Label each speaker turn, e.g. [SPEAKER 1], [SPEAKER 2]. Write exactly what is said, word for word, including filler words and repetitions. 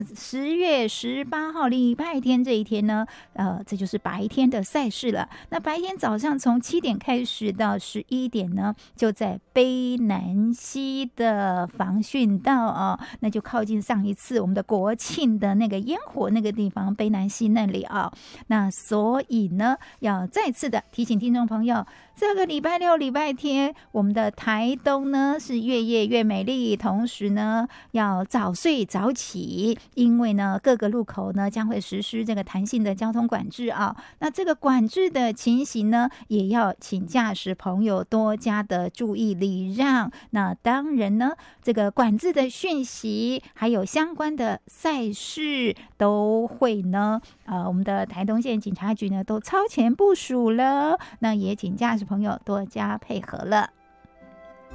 [SPEAKER 1] 十月十八号礼拜天这一天呢，呃，这就是白天的赛事了。那白天早上从七点开始到十一点呢，就在卑南溪的防汛道啊，那就靠近上一次我们的国庆的那个烟火那个地方，卑南溪那里啊。那所以呢，要再次的提醒听众朋友，这个礼拜六、礼拜天，我们的台东呢是越夜越美丽，同时呢要早睡早起。因为呢，各个路口呢将会实施这个弹性的交通管制啊。那这个管制的情形呢，也要请驾驶朋友多加的注意礼让。那当然呢，这个管制的讯息还有相关的赛事都会呢，呃，我们的台东县警察局呢都超前部署了。那也请驾驶朋友多加配合了。